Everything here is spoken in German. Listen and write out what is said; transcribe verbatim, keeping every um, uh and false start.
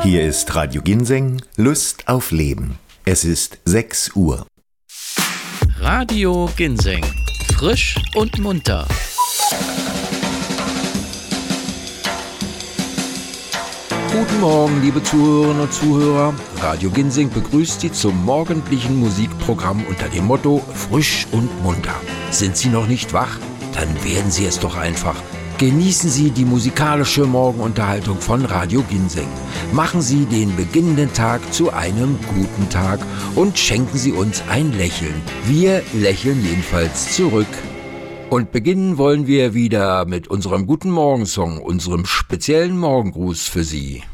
Hier ist Radio Ginseng, Lust auf Leben. Es ist sechs Uhr. Radio Ginseng, frisch und munter. Guten Morgen, liebe Zuhörerinnen und Zuhörer. Radio Ginseng begrüßt Sie zum morgendlichen Musikprogramm unter dem Motto Frisch und munter. Sind Sie noch nicht wach? Dann werden Sie es doch einfach. Genießen Sie die musikalische Morgenunterhaltung von Radio Ginseng. Machen Sie den beginnenden Tag zu einem guten Tag und schenken Sie uns ein Lächeln. Wir lächeln jedenfalls zurück. Und beginnen wollen wir wieder mit unserem Guten Morgensong, unserem speziellen Morgengruß für Sie.